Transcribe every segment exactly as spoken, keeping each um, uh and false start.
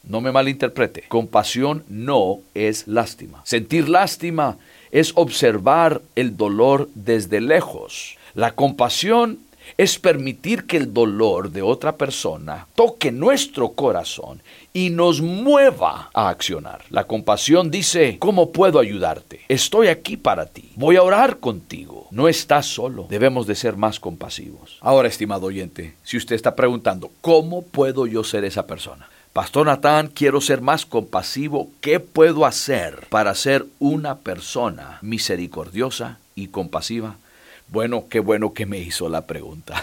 No me malinterprete. Compasión no es lástima. Sentir lástima es observar el dolor desde lejos. La compasión es permitir que el dolor de otra persona toque nuestro corazón y nos mueva a accionar. La compasión dice, ¿cómo puedo ayudarte? Estoy aquí para ti. Voy a orar contigo. No estás solo. Debemos de ser más compasivos. Ahora, estimado oyente, si usted está preguntando, ¿cómo puedo yo ser esa persona? Pastor Natán, quiero ser más compasivo. ¿Qué puedo hacer para ser una persona misericordiosa y compasiva? Bueno, qué bueno que me hizo la pregunta.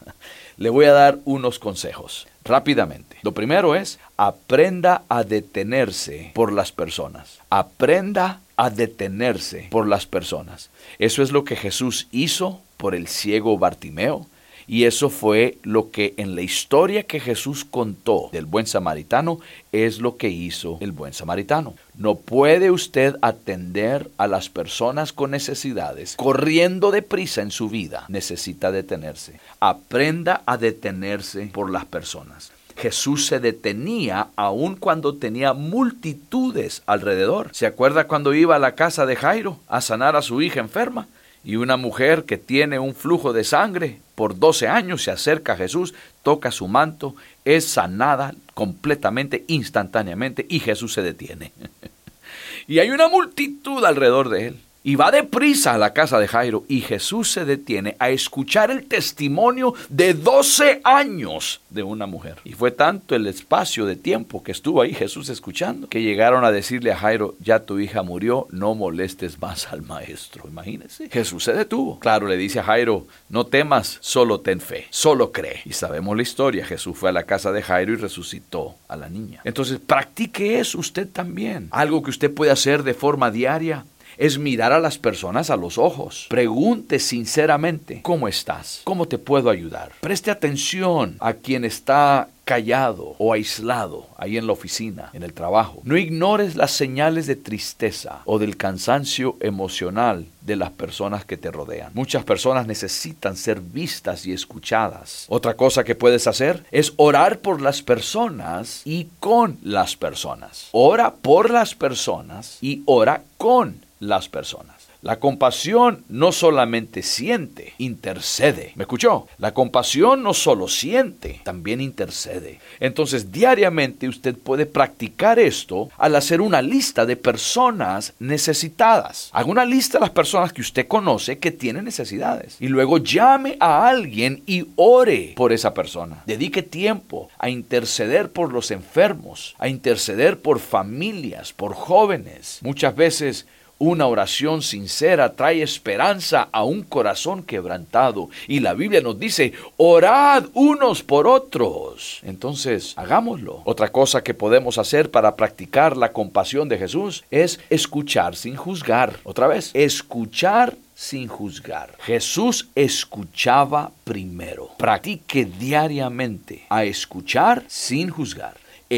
Le voy a dar unos consejos rápidamente. Lo primero es, aprenda a detenerse por las personas. Aprenda a detenerse por las personas. Eso es lo que Jesús hizo por el ciego Bartimeo. Y eso fue lo que en la historia que Jesús contó del buen samaritano, es lo que hizo el buen samaritano. No puede usted atender a las personas con necesidades corriendo deprisa en su vida. Necesita detenerse. Aprenda a detenerse por las personas. Jesús se detenía aun cuando tenía multitudes alrededor. ¿Se acuerda cuando iba a la casa de Jairo a sanar a su hija enferma? Y una mujer que tiene un flujo de sangre por doce años se acerca a Jesús, toca su manto, es sanada completamente, instantáneamente, y Jesús se detiene. Y hay una multitud alrededor de él. Y va deprisa a la casa de Jairo, y Jesús se detiene a escuchar el testimonio de doce años de una mujer. Y fue tanto el espacio de tiempo que estuvo ahí Jesús escuchando, que llegaron a decirle a Jairo, ya tu hija murió, no molestes más al maestro. Imagínense, Jesús se detuvo. Claro, le dice a Jairo, no temas, solo ten fe, solo cree. Y sabemos la historia, Jesús fue a la casa de Jairo y resucitó a la niña. Entonces, practique eso usted también. Algo que usted puede hacer de forma diaria es mirar a las personas a los ojos. Pregunte sinceramente, ¿cómo estás? ¿Cómo te puedo ayudar? Preste atención a quien está callado o aislado ahí en la oficina, en el trabajo. No ignores las señales de tristeza o del cansancio emocional de las personas que te rodean. Muchas personas necesitan ser vistas y escuchadas. Otra cosa que puedes hacer es orar por las personas y con las personas. Ora por las personas y ora con las personas. La compasión no solamente siente, intercede. ¿Me escuchó? La compasión no solo siente, también intercede. Entonces, diariamente usted puede practicar esto al hacer una lista de personas necesitadas. Haga una lista de las personas que usted conoce que tienen necesidades. Y luego llame a alguien y ore por esa persona. Dedique tiempo a interceder por los enfermos, a interceder por familias, por jóvenes. Muchas veces una oración sincera trae esperanza a un corazón quebrantado. Y la Biblia nos dice, orad unos por otros. Entonces, hagámoslo. Otra cosa que podemos hacer para practicar la compasión de Jesús es escuchar sin juzgar. Otra vez, escuchar sin juzgar. Jesús escuchaba primero. Practique diariamente a escuchar sin juzgar.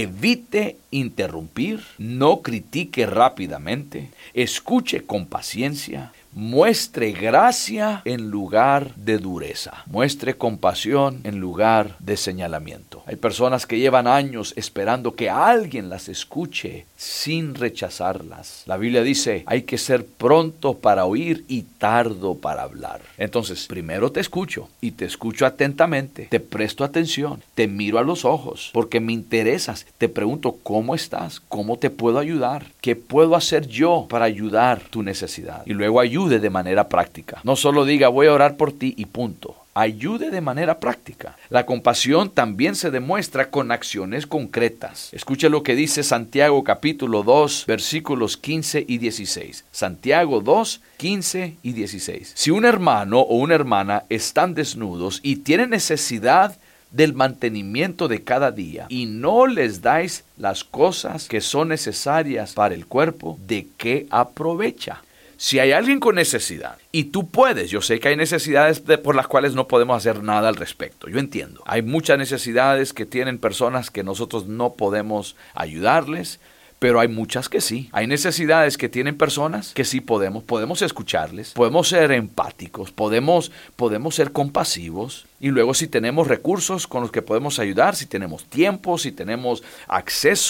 Evite interrumpir, no critique rápidamente, escuche con paciencia, muestre gracia en lugar de dureza, muestre compasión en lugar de señalamiento. Hay personas que llevan años esperando que alguien las escuche sin rechazarlas. La Biblia dice, hay que ser pronto para oír y tardo para hablar. Entonces, primero te escucho y te escucho atentamente, te presto atención, te miro a los ojos porque me interesas, te pregunto cómo estás, cómo te puedo ayudar, qué puedo hacer yo para ayudar tu necesidad. Y luego ayude de manera práctica. No solo diga voy a orar por ti y punto. Ayude de manera práctica. La compasión también se demuestra con acciones concretas. Escuche lo que dice Santiago capítulo dos, versículos quince y dieciséis. Santiago dos, quince y dieciséis. Si un hermano o una hermana están desnudos y tienen necesidad del mantenimiento de cada día y no les dais las cosas que son necesarias para el cuerpo, ¿de qué aprovecha? Si hay alguien con necesidad y tú puedes, yo sé que hay necesidades de, por las cuales no podemos hacer nada al respecto, yo entiendo. Hay muchas necesidades que tienen personas que nosotros no podemos ayudarles, pero hay muchas que sí. Hay necesidades que tienen personas que sí podemos, podemos escucharles, podemos ser empáticos, podemos, podemos ser compasivos. Y luego si tenemos recursos con los que podemos ayudar, si tenemos tiempo, si tenemos acceso